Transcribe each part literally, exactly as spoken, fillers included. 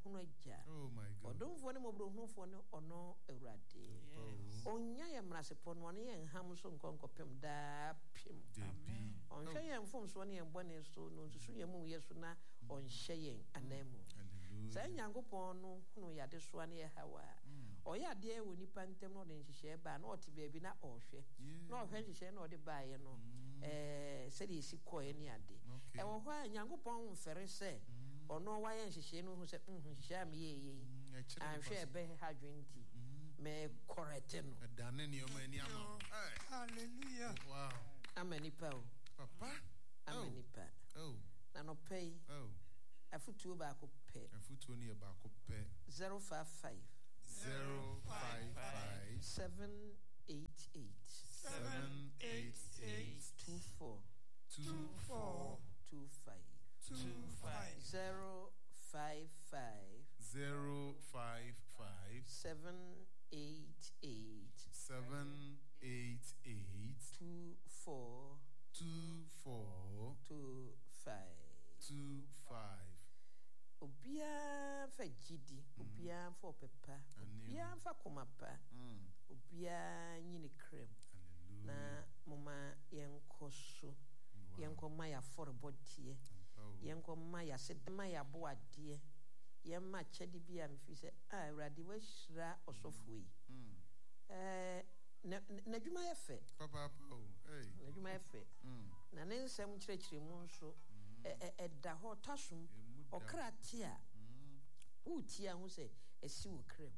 hunu agya. Oh my God. Odom fo ne mobro hunu fo ne ono Awurade. Onya ye mrasepo no ne ye nham so nkonkopem da pim. Amen. Onhwe ye mfom so ne ye bone so no nsusu ye mu yesu na onhye ye anemu. Hallelujah. Sa nyankopon no hunu yade so ne ye hawa. Oyade e woni pantem no de nhihye ba na ote baabi na ohwe. Na ohwe nhihye na ode baaye no. Eh se de isi koe ne ade. E wo ho nyankopon mfere se ono wa ye nhihye no hu se nhihye am ye ye. Anhwe be ha dwenti. Me correct no. Dane ni o mani ama. Hallelujah. Wow. Amani pa o. Papa. Amani pa. Oh. Na no pay. Oh. Afutu ba ko pe. Afutu ni ba ko pe. zero five five zero five five seven eight eight seven eight eight two four two four two five two five zero five five zero five five seven eight eight seven eight eight two four two four two five two five. Obia fa gidi, obia fa opepa, obia fa komapa, obia nyine krem. Na mama yenkoso, yenko maya for body, yenko maya set maya boade, yemma chedi bia mfi se ah Awurade wa hira osofoi. Eh na na dwuma ye fe. Papa oh hey. Na dwuma ye fe. Na ne nsem kyerɛkyerɛ mu nso e e da ho tasum okratia utia hu se esi wo krem.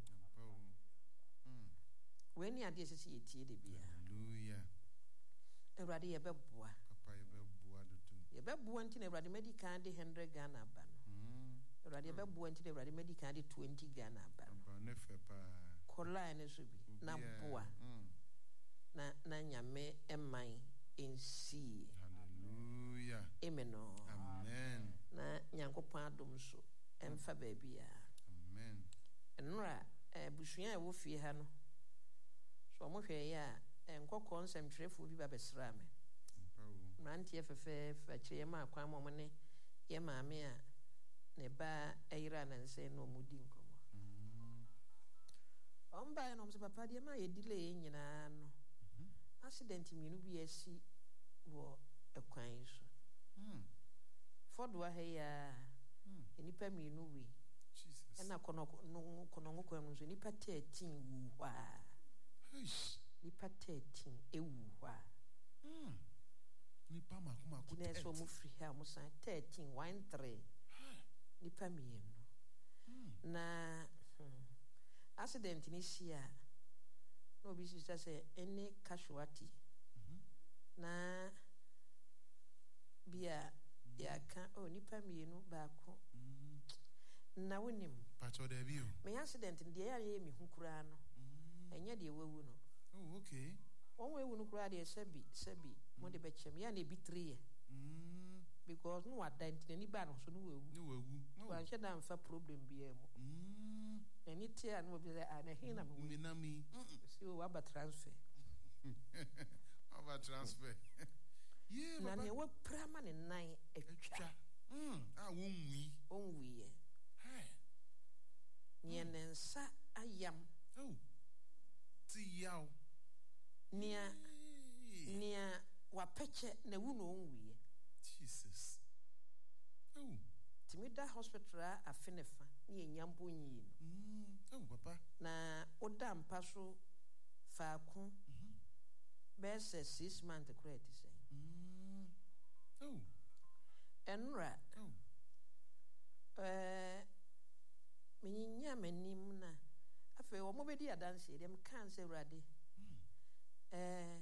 When you are this is ye de bia. Hallelujah. Awurade ye beboa. Papa ye beboa do do. Ye beboa nti na Awurade medical de one hundred Ghana ba no. Awurade ye beboa nti na Awurade medical de twenty Ghana ba no. Ba ne fe pa. Kola ne so bi na boa. Na na nyame eman ensi. Hallelujah. Amen. Amen. Na nyankopon adom so emfa ba bia. Amen. Enura eh busua e wo fie ha no. So mo hwe ya enkokọ nsɛmtwerɛfo bi ba bɛsra me. Mpawo. Mrantie fefe fa kyerɛ ma akwan mo ne ye maame a ne ba ayira na nse no mudi nkomo. Mm. Omba no mse papa de ma ye delay nyina no. Accident minu bi asi wo ekwan so. Mm. Fodo ha ya. Mm. Enipa minu wi. Jesus. Ena kono no kono ngokwan so nipa thirteen wu wa. Eish. Nipa thirteen ewu wa. Mm. Nipa makuma ko. Dine so mu free ha mu san thirteen one three. Nipa mienu. Mm. Na hmm, accident ni sia. No bi sister say any casualty. Mhm. Na bia mm. ya kan oh nipa mienu ba ko. Mhm. Na wonim. Pacho de bi o. Me accident de ya ye mi hu kura no. Mhm. Enya de wewu no. Oh okay. One way we no kura de sebi sebi mo de be chem ya na bi three. Mm. Because no identity ni ba no so no wewu. No wewu. No. Wa she da mfa problem bi e mo. Mm. Any tia no be say na he na me. Me na me. See we ba transfer. Aba transfer. Yeah, na ne we prama ne nan etwa. Mm. Ah wonwi. Onwi e. Hey. Nye ne nsa ayam. Oh. Ti yaw. Nia nia wa peche na wu no onwi. Jesus. Oh. Timida hospital afenefa ni enyampo nyi no. Mm. Oh papa. Na oda mpaso faako. Mhm. Bese six months credit say. Mm. Oh. Enra. Oh. Eh menyinya manim na afa wo mo bedi adanse dem kan se Awurade. Mm. Eh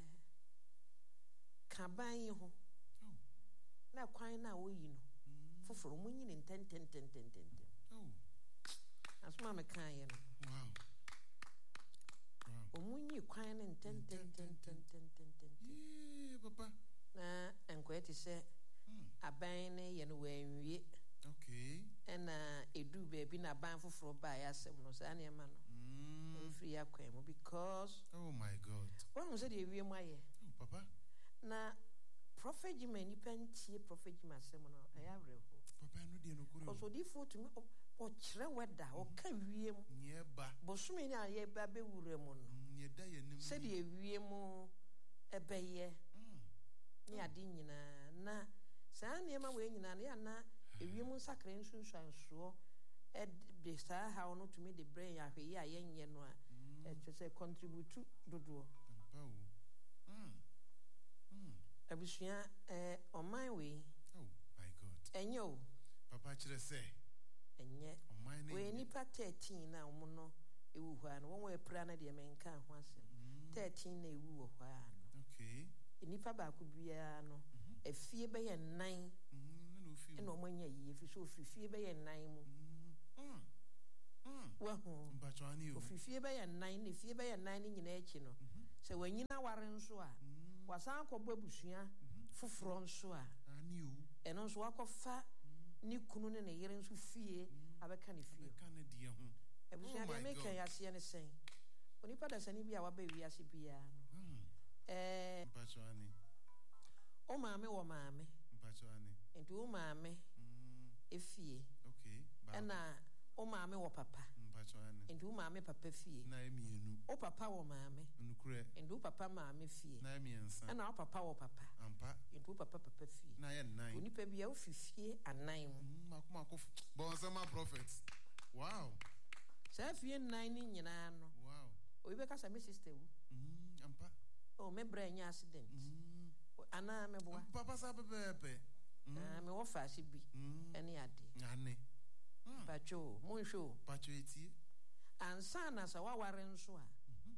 kaban ho. Oh. Na kwan na wo yi no. Mm. Foforo mo nyi ne ten ten ten ten ten. Oh. Asuma me kan ye no. Wow. Wow. Omunyi kwan ne ten ten ten ten ten ten ten. Yeah, papa. Na enkweti se aban ne ye no wanwie. Okay. Ena edu baby na ban foforo ba ya sem no sa na ema no. Mm. Free akwem because oh my God. One say the wie maye. Oh papa. Na prophet Jima ni pentie prophet Jima sem no ayawre ho. Papa no de no kuro. Also di foto me o kyerɛ weda o ka wiem Nieba. bosome ni aye ba be wure mu no Nieda ye nim. sɛ de wiem ɛbɛyɛ ni ade nyina na saa nneɛma we nyina na ya na ewiem nsakra nsunsuansoɔ de saa ha no tumi de brain ahwe ya yenye no a ɛtwe sɛ contribute dodoɔ Ampa wo. Mm. Mm. abusua eh ɔman we Oh my God. ɛnyɛ o Papa kyerɛ sɛ ɛnyɛ ɔman ne. we nipa thirteen na ɔmo no ewu hɔ a no wɔn wɔ apira na deɛ menka ho asɛm thirteen na ewu wɔ hɔ a no Okay. nipa baako biara no efie bɛyɛ nnan Mm, no fi. ɛna ɔmo anya yie fi so ofifie bɛyɛ nnan mu Mm. Mm. wɔho Mpatwani o. ofifie bɛyɛ nnan ne fie bɛyɛ nnan ne nyinaa akyi no sɛ wanyina ware nso a wasan akɔbɔ abusua foforɔ nso a Ani o. ɛno nso wakɔfa ne kunu ne ne yere nso fie abɛka ne fie Ka ne die ho. abusua Oh deɛ my meka God. yɛ aseɛ ne sɛn onipa dasani bi a waba wiase biara no Mm. ɛɛ Mpatwani. o maame wɔ maame Mpatwani. nti o maame Mm. efie Okay. Ba. ɛna o maame wɔ papa Mpatwani. nti o maame papa fie Na emienu. o papa wɔ maame Nukure. nti o papa maame fie Na emiensa. ɛna o papa wɔ papa Ampa. nti o papa papa fie Na ye nine. onipa bi a o fifie anan mu Mm, mako mako. Bonsama prophets. Wow. saa fie nnan ne nyinaa no Wow. obi bɛka sɛ me sister wu Mm, ampa. o me bra nya accident Mm. anaa me boa Papa sa pepepe. ah me wo fa ase bi Mm. ɛne ade Ane. Mm. pacho monhwo Pacho etie. ansa na sa waware nso a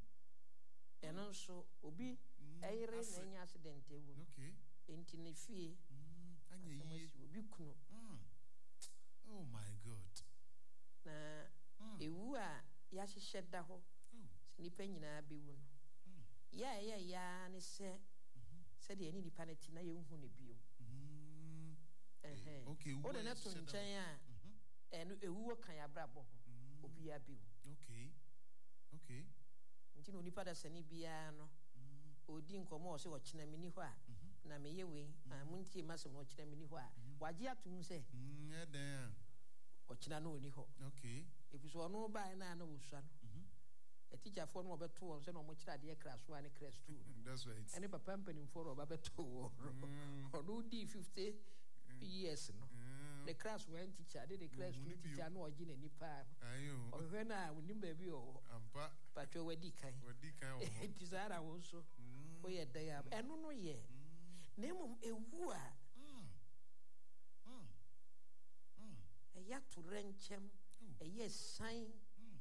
ɛno nso obi ɛyere na nya accident ewu Okay. enti ne fie Mm. Anye asɛm yie. asi obi kunu Mm. Oh my God. na Mm. ewu a yɛahyehyɛ da hɔ Oh. sɛ nipa nyinaa bɛwu no Mm. yɛ a ɛyɛ yaa ne sɛ sɛdeɛ ɛne nipa no ti na yɛnhu ne bio Mm. ɛhɛn Okay. o de ne to Uhyehyɛ da hɔ. nkyɛn a Mhm. ɛno ewuo kan yɛabrabɔ ho Mm. obi abiwu Okay. Okay. nti na onipa da sani biara no Mm. odi nkɔmɔ ɔsɛ ɔkyena mini hɔ a na meyɛ wei a montie masɛm no ɔkyena mini hɔ a wagye atom sɛ Mm. Eden. ɔkyena no ɔni hɔ Okay. ɛfiri so ɔno baeɛ no a na wɔsua no Mhm. atikyafoɔ no wɔbɛto wɔn sɛ na ɔmokyerɛ adeɛ kra so a ne kra stu That's right. ɛne papa mpanimfoɔ no ɔbɛbɛto wɔn no ɔno dii fifty years no Mm. ne kra so wɔn tikya de ne kra stu Ɔhunu bio. tikya no ɔgye n'ani paa no Ayo. ɔhwɛ no a wonim baabi ɔwɔ Ampa. patwɛ wadi kan Wadi kan wo. nti saa ara wo nso woyɛ dɛn a ɛno no yɛ na mmom ewu a Mm. Mm. Mm. ɛyɛ atorɛnkyɛm ɛyɛ san Mm.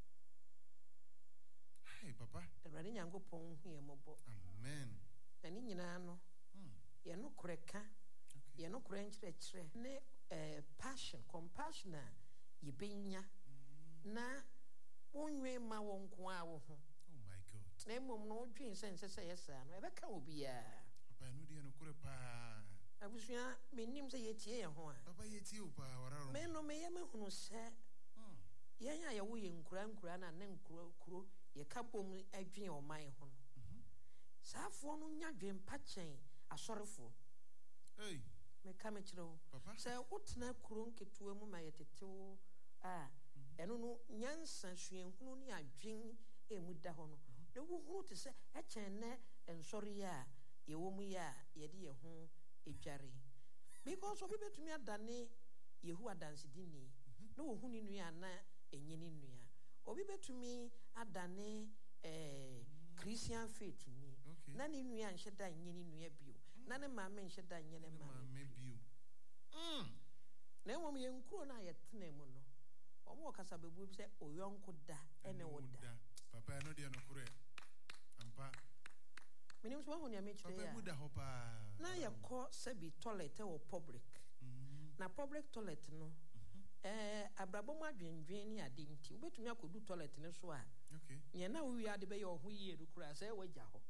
Hey, Papa. awurade nyankopɔn hu yɛ mmɔbɔ Amen. na ne nyinaa no Mm. yɛno korɛ ka Okay. yɛno korɛ nkyerɛkyerɛ ne eh, passion compassion a yɛbɛnya na wonwe ma wɔ nko a wo ho Oh my God. na mmom no wodwen sɛ nsɛ sɛ yɛ saa no ɛbɛka wo biara Papa, no dia no kure pa. abusua mennim sɛ yɛtie yɛn ho a Papa yeti o pa wararo. me no meyɛ mahunu sɛ Mm. yɛn a yɛwo yɛ nkura nkura na ne nkuro kuro yɛka bom adwen ɔman ho no saafoɔ no nya dwen pa kyɛn asɔrefoɔ Hey, meka me kyerɛ wo Papa. sɛ wotena kuro nketewa mu ma yɛtetew a ɛno no nyansa suahunu ne adwen ɛmu da hɔ no na wohunu te sɛ ɛkyɛn nɛ nsɔre yi a yɛwɔ mu yi a yɛde yɛn ho adware because obi bɛtumi adane yehu adansedini na wɔhu ne nua na ɛnyɛ ne nua obi bɛtumi adane eh, Christian faith ni Okay. na ne nua nhyɛ da nyɛ ne nua bio na ne maame nhyɛ da nyɛ ne Ma maame me bio. Mm. na mmom yɛn nkuro no a yɛtena mu no ɔmo wɔ kasabebuo bi sɛ oyɔnko da ɛne wo da Papa no dia no kure. Ampa. menim so wahu nea mekyerɛ Papa mu yɛ da ho pa. a na yɛkɔ sɛbi toilet wɔ public Mm. na public toilet no eh, abrabɔ mu adwendwen ne ade nti wobɛtumi akɔdu toilet no so a Okay. neɛ na wowie ade bɛyɛ ɔho yie no koraa sɛ wagya hɔ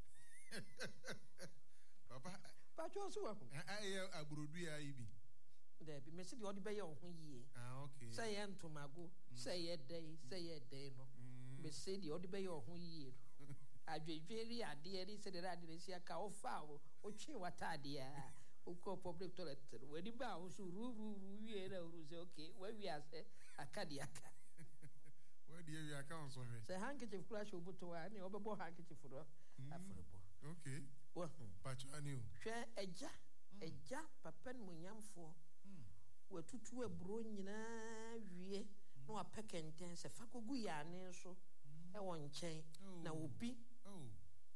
Papa, patwɛ so wahu I abrodu ya ibi. daabi mɛsi deɛ ɔde bɛyɛ ɔho yie Ah, okay. sɛ yɛ ntomago sɛ yɛ dɛn sɛ yɛ dɛn no mɛsi deɛ ɔde bɛyɛ ɔho yie no adwendwen ne adeɛ ne sɛdeɛ ade no si aka wofa wo wotwe w'ataadeɛ a wokɔ public toilet no w'ani ba wo so rururu wie na wuru sɛ okay wawie asɛ akadi aka where the area account so here say handkerchief kura show buto wa na obebo handkerchief ro afrebo okay wo pachani o hwe eja eja papa nmunyamfo watutu aburo nyina wie na wapekenten se fakogu ya ne nso e wo nchen na obi oh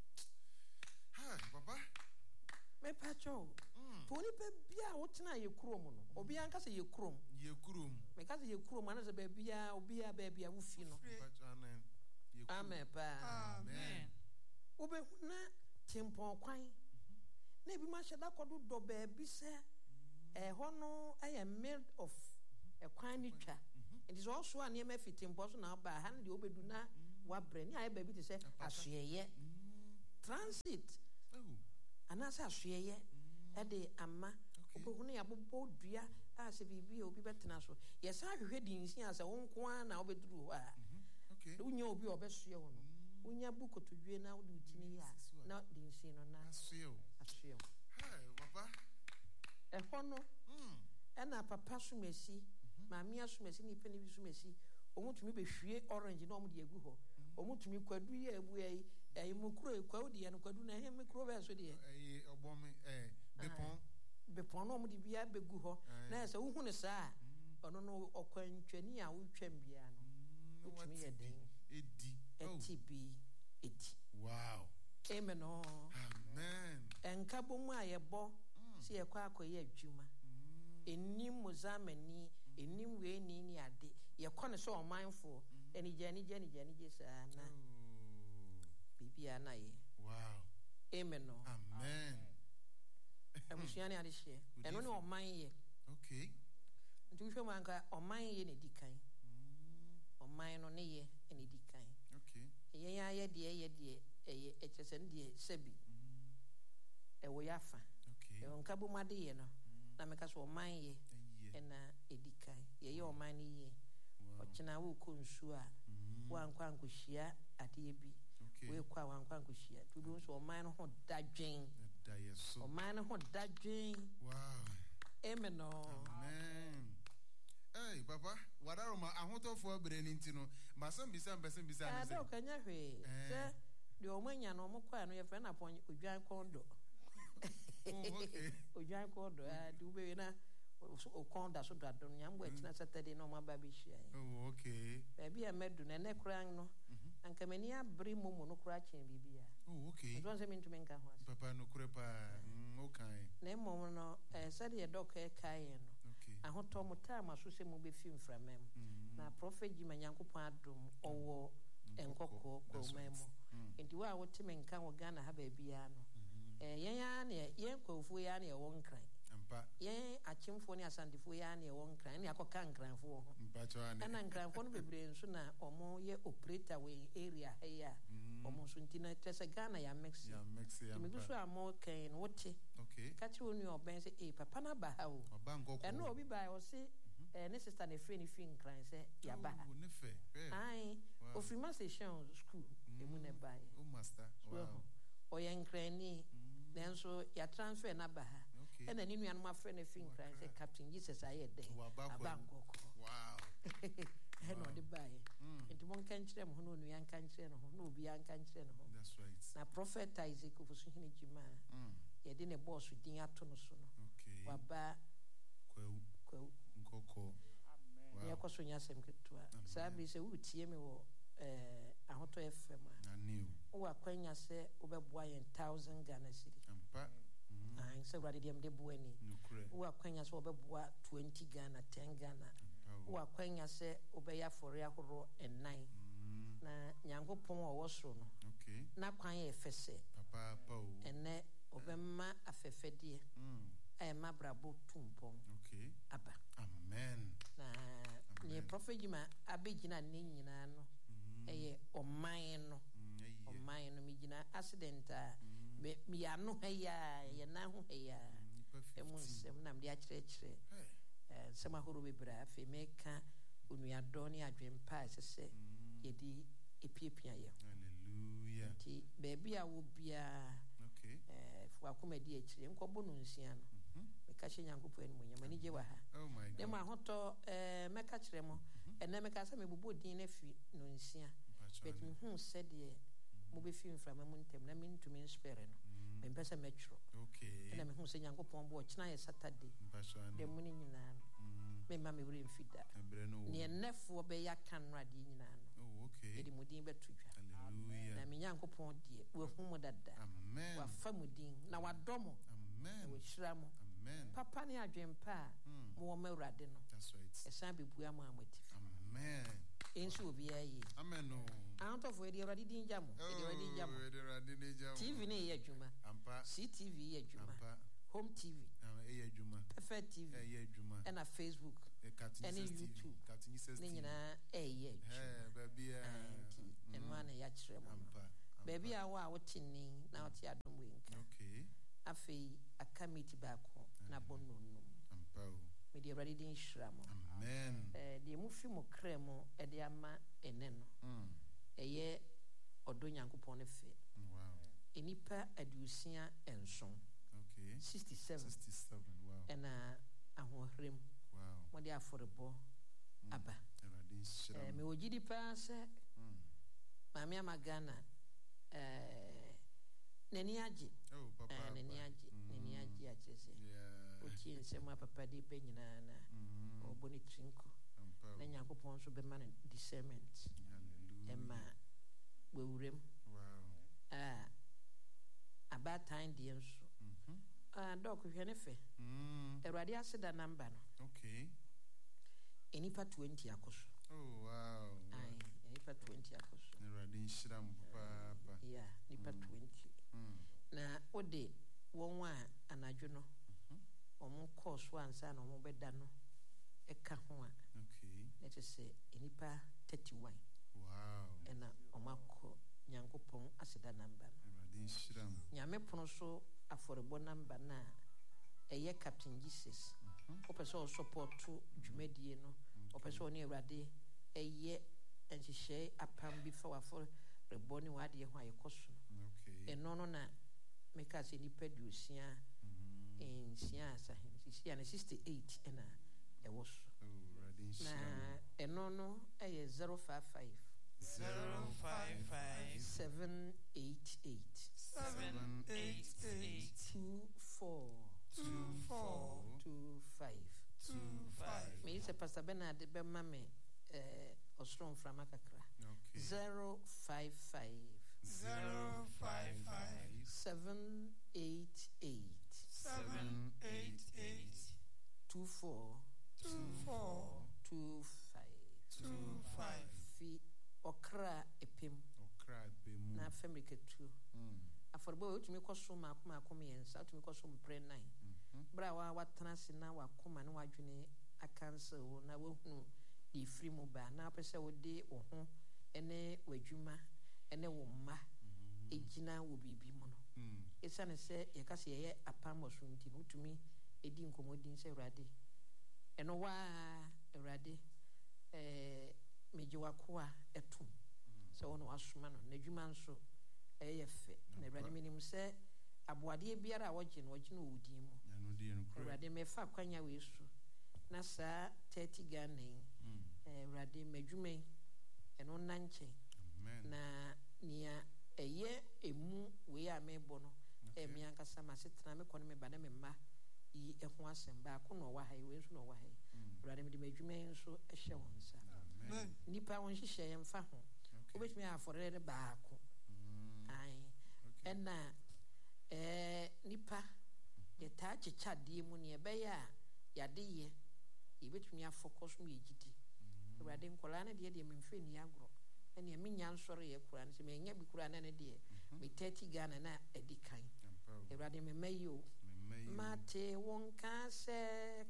ha papa me pacho toni pe bia wotena ye krom no obi anka se ye krom ye krom me ka se ye krom ana se ba bia obi a ba bia wo fi no pachani ye krom amen pa Amen. obe huna timpon kwan na bi ma hyeda kodo do ba bi se eh hono eh made of a kwan ni twa it is also an em fitimpo so na ba ha na de obedu na wa bre ni aye ba bi te se asoyeye transit oh ana se asoyeye e de ama obo hunu ya bobo dua a se bibi obi betena so yes ahwehwe di nsi ase wonko a na obeduru ho a okay unya obi obesoye ho no unya bukotodwe na wode utini ya na di nsi no na asio asio hey papa e hono mm e na papa sumesi maami asumesi ni pe ni bi sumesi omutumi behwie orange na omde egu ho omutumi kwadu ye ebu yi e mukuro ekwa odi ye no kwadu na he mukuro be so de eh obomi eh bepon bepon na omde bia begu ho na ese wo hu ne saa ono no okwantwani a wo twam bia no otumi ye den edi etibi edi wow amen o amen enka bomu ayebo si ekwa akoye adwuma enim muzamani enim we ni ni ade ye kone so mindful eni jani jani jani jesa na bibia na ye wow amen no amen abusuani ade hye eno ne oman ye okay nti hwe manka oman ye ne dikan oman no ne ye ne dikan okay ye ya ye de ye de eye echesen de sebi e wo yafa okay e wonka bo made ye no na meka so oman ye ena edikai ye ye oman ni ye ochina wo konsu a wankwa nkohia ade bi we kwa wankwa nkohia tudu so oman no ho dadwen da yeso oman no ho dadwen wow amen no amen hey papa wadaroma ahotofo abere ni ntino masam bisa mbese bisa ah ni do kanya hwe se de omanya no mokwa no ye fe na pon odwan kondo oh okay odwan kondo ah du be na o konda so dado nyambo etina Saturday no maba be hia oh okay ba bia medu na ne kran no anka mani abri mumu no kra chen bibia oh okay don't say me to menka ho papa no kurepa okay na emo no eh sade ye dok e kai no okay ahoto mo time aso se mo be fi mframam na prophet Jima Nyankopon adom owo enkoko kromamo enti wa wote menka wo Ghana ha ba bia no eh yen ya na yen kwofo ya na ye won kran ampa yen achimfo ne asandifo ya na ye won kran ne akoka nkranfo ho mpa choane ana nkranfo no bebre nso na omo ye operator we area heya omo so ntina tese Ghana ya mix ya mix ya me gusu amo ken wote okay kachi onu oben se eh papa na ba ha o oba ngoko eno obi ba o se eh ne sister ne free ne fi nkran se ya ba oh ne fe ai ofrima session school emu ne ba oh master wow o ye nkrani nenso ya transfer na ba ha ena ni nuanu afre ne fi nkran se Captain Jesus aye de abangoko wow eno de bae enti mon kan kire mo no nu yan kan kire no no obi yan kan kire no that's right na prophet Isaac ofusu hini Jima ye de ne boss din ato no so no okay waba kweu kweu nkoko amen ye koso nya sem ketua sabi se wutie me wo eh ahoto F M na new wo akwanya se obeboa ye one thousand Ghana cedi ampa ah se grade dem de boani nukure wo akwanya se obeboa twenty Ghana ten Ghana wo akwanya se obeya fore ahoro ennan na Nyankopon wo so no okay na kwan ye fese papa pa o ene obemma afefede mm e mabrabo tumpon okay aba amen na ni prophet Jima abegina ne nyina no eye oman no oman no migina accident a me ya no heya ye na ho heya emu nsem na me akirekire eh sema horo bebra afi meka onuado ne adwempa asese ye di epiepia ye hallelujah ti baby a wo bia okay eh fu akoma di akire nkobo no nsia no meka hye Nyankopon enu nyama ni je wa ha oh my god dem ahoto eh meka kire mo And then make us a bubu din efi no nsia. But me who said ye mo be film from amuntem na me ntumi nspere no. Me pesa metro. Okay. And me who say Nyankopon bo china ye Saturday. The muni nyina no. Me ma me wure mfida. Ne nefo be ya kanra di nyina no. Oh, okay. E di mudin betudwa. Hallelujah. Na me Nyankopon die we hu mo dada. Amen. Wa fa mudin na wa domo. Amen. We shira mo. Amen. Papa ne adwempa mo wo mawurade no. That's right. Esan bebua mo amatifi. Amen. Ensu obi ayi. Amen. No. Out of where the already din jamo. The already jamo. T V ne ye adwuma. Ampa. C T V ye adwuma. Ampa. Home T V. Ah, ye adwuma. Perfect T V. Eh, ye adwuma. And a Facebook. And YouTube. Cartoonist Ne nyina eh ye adwuma. Eh, baby. And one ya kyerɛ mo. Ampa. Baby a wa wotini na wote adom we nka. Okay. Afei aka meet back na bonno. Ampa. Me the already din hyira mo. Amen. Eh de mu fi mo kra mo e de ama ene no. Mm. Eye odo Nyankopon ne fe. Wow. Enipa adusia enson. Okay. sixty-seven. sixty-seven. Wow. And uh ahohrem. Wow. Mo de aforebo aba. Eradi shira. Eh me ogidi pa se Mm. Mami Amagana eh nani age. Oh, papa. Eh nani age. Nani age akyese. Yeah. Ochi nsem papa de pe nyina na. Mhm. Oboni trinko. Ampa. Na Nyankopon so be man discernment. Hallelujah. Emma we wurem. Wow. Ah about time de nso. Mhm. Ah doc hwe ne fe. Mm. Erade aseda number no. Okay. Enipa twenty akoso. Oh, wow. Ai, enipa twenty akoso. Eradi shira papa. Yeah, nipa twenty. Mm. Na ode won wa anadwo no. Mhm. Omo course wan sa na omo beda no. Eka ho a. Okay. Let us say enipa thirty-one. Wow. Ena omo akọ Nyankopon aseda number no. Eradi shira. Nyame pono so aforebo number na eye Captain Jesus. Mhm. Opeso support to dwumadie no. Opeso ne Awurade eye enhihye apam bi fa wafor reboni wade ho ayekoso. Okay. Eno no na meka se nipa duosia Mhm. en sia asahen sisia na sixty-eight ena ewo so. Oh, eradi shira. Na eno no eye zero five five Zero five five seven eight eight seven eight eight two four two four two five. two five. Me se Pastor Bernard be mame eh osron frama kakra. Okay. zero five five Zero five five seven eight eight seven eight eight two four two four two five. two five. Fi okra epim Okra bemu. na Africa two. Mm. Aforbo otumi koso makoma akoma yensa otumi koso mpre nine. Mhm. Bra wa watena se na wakoma na wadwene akanse wo na wohunu di free mu ba na pese wo de wo ho ene wadwuma ene wo mma ejina wo bibi mu no. Mm. Esa ne se ye kase ye apam osumti no tumi edi nkomodin se Awurade eno wa Awurade eh meji wakoa etum se wono asoma no n'adwuma nso eye fe na Awurade minim se aboade biara a wogye no wogye no wudin mu. Anu di enu kro. Awurade mefa kwanya we su na saa thirty Ghana yi Mm. eh Awurade madwuma yi eno nanche Amen. na nia eye emu we a mebo no e mi ankasa ma setena me kono me ba na me mma yi eho asem ba ko no wa ha we nso no wa ha Mm. Awurade me de madwuma yi nso ehye wo nsa Amen. nipa won hihye ye mfa ho Okay. obetumi afore de ba ko Mm. ai Okay. ena eh nipa ye ta chicha die mu ne ebe ya yade ye yebetumi afocus mu yegidi Awurade nkola na de de memfe ni agro ene me nya nsore ye kura ne se me nya bi kura na ne de me thirty Ghana na edi kan Ampa. Awurade me mayo Me may. mate won ka se